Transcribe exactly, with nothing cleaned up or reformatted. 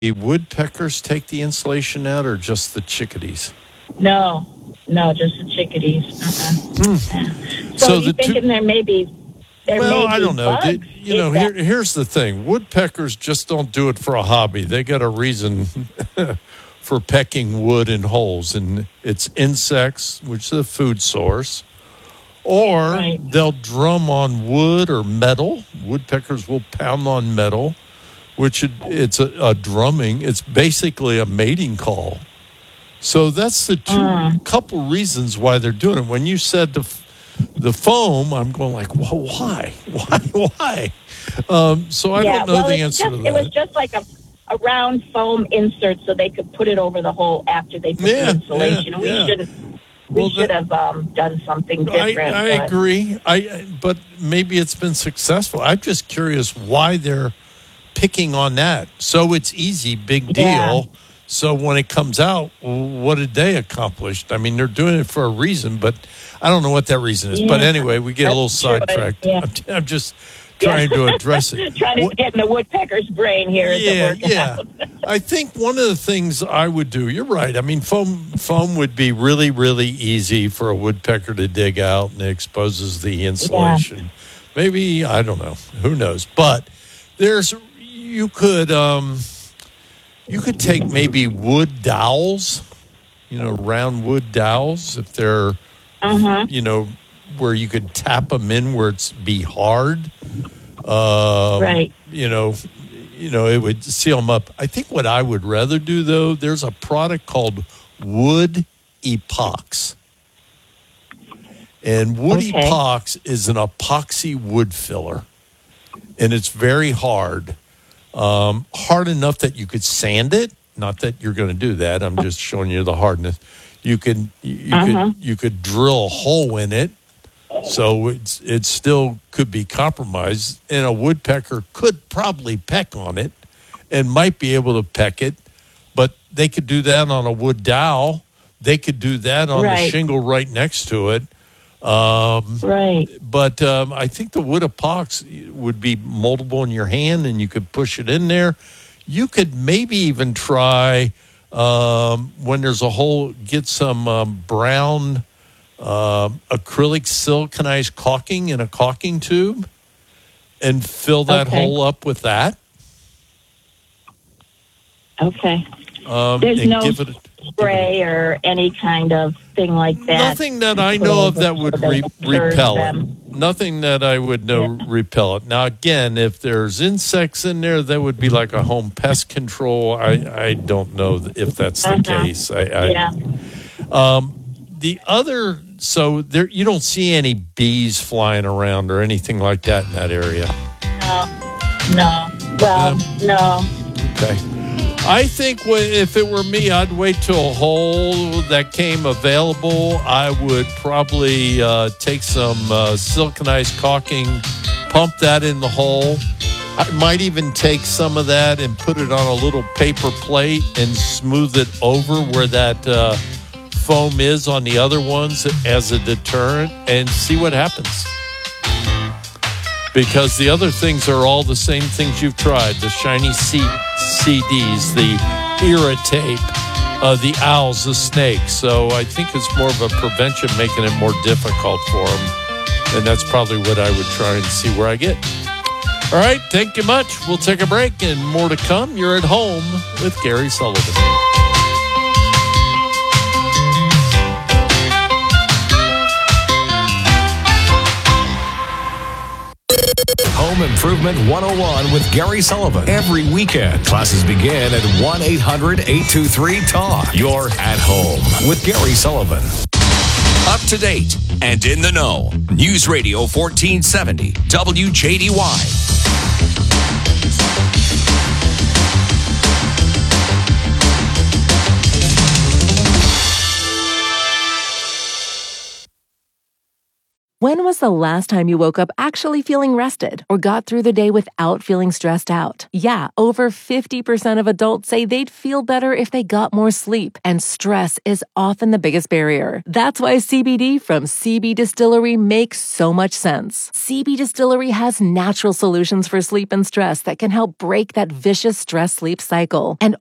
the woodpeckers take the insulation out, or just the chickadees? No, no, just the chickadees. Uh-uh. Hmm. So, So you the thinking two- there may be there Well, may I be don't know. bugs? Did- you know, Is here, that- here's the thing. Woodpeckers just don't do it for a hobby. They got a reason for pecking wood and holes, and it's insects, which is a food source, or Right. they'll drum on wood or metal. Woodpeckers will pound on metal, which it, it's a, a drumming. It's basically a mating call. So that's the two Mm. couple reasons why they're doing it. When you said the f- the foam, I'm going like, well, why, why, why? Um, so I yeah, don't know well, the it's answer just, to it was that. just like a, a round foam insert so they could put it over the hole after they put Yeah, the insulation. yeah, we yeah. should we Well, should that- have um, done something I, different. I but- agree. I I- but maybe it's been successful. I'm just curious why they're picking on that. So it's easy, big deal. Yeah. So when it comes out, what did they accomplish? I mean, they're doing it for a reason, but I don't know what that reason is. But Yeah, anyway, we get a little that's true. sidetracked. Yeah. I'm, I'm just trying to address it. Trying to What- get in the woodpecker's brain here. as it yeah, works yeah. out. I think one of the things I would do, you're right. I mean, foam foam would be really, really easy for a woodpecker to dig out, and it exposes the insulation. Maybe, I don't know. Who knows? But there's, you could, um, you could take maybe wood dowels, you know, round wood dowels, if they're, Uh-huh. you know, where you could tap them in where it's be hard. Um, Right. You know, you know, it would seal them up. I think what I would rather do, though, there's a product called Wood Epox. And Wood Okay. Epox is an epoxy wood filler. And it's very hard. Um, hard enough that you could sand it. Not that you're going to do that. I'm just showing you the hardness. You could you, you Uh-huh. could you could drill a hole in it, so it's it still could be compromised. And a woodpecker could probably peck on it, and might be able to peck it, but they could do that on a wood dowel. They could do that on the Right. shingle right next to it. Um, Right. but um, I think the wood epox would be moldable in your hand, and you could push it in there. You could maybe even try um, when there's a hole, get some um, brown um acrylic siliconized caulking in a caulking tube, and fill that Okay. hole up with that. Okay. Um, There's and no give it a, spray or any kind of thing like that. Nothing that I know of that would re- repel it. Nothing that I would know Yeah. repel it. Now, again, if there's insects in there, that would be like a home pest control. I, I don't know if that's the Uh-huh. case. I, I, Yeah. The other, so there, you don't see any bees flying around or anything like that in that area. No. No. Well, no. Okay. I think wh- if it were me, I'd wait till a hole that came available. I would probably uh, take some uh, siliconized caulking, pump that in the hole. I might even take some of that and put it on a little paper plate and smooth it over where that uh, foam is on the other ones as a deterrent, and see what happens. Because the other things are all the same things you've tried. The shiny C- CDs, the irritate, uh, the owls, the snakes. So I think it's more of a prevention, making it more difficult for them. And that's probably what I would try and see where I get. All right, thank you much. We'll take a break and more to come. You're at home with Gary Sullivan. Home Improvement one oh one with Gary Sullivan. Every weekend, classes begin at one eight hundred eight two three talk. You're at home with Gary Sullivan. Up to date and in the know. News Radio fourteen seventy, W J D Y. When was the last time you woke up actually feeling rested or got through the day without feeling stressed out? Yeah, over fifty percent of adults say they'd feel better if they got more sleep, and stress is often the biggest barrier. That's why C B D from C B Distillery makes so much sense. C B Distillery has natural solutions for sleep and stress that can help break that vicious stress-sleep cycle, and